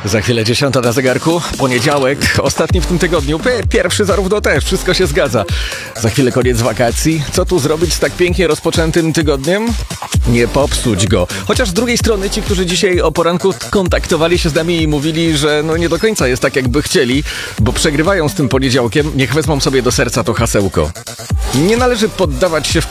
Za chwilę 10 na zegarku, poniedziałek, ostatni w tym tygodniu, pierwszy zarówno też, wszystko się zgadza. Za chwilę koniec wakacji. Co tu zrobić z tak pięknie rozpoczętym tygodniem? Nie popsuć go. Chociaż z drugiej strony ci, którzy dzisiaj o poranku kontaktowali się z nami i mówili, że nie do końca jest tak, jakby chcieli, bo przegrywają z tym poniedziałkiem, niech wezmą sobie do serca to hasełko. Nie należy poddawać się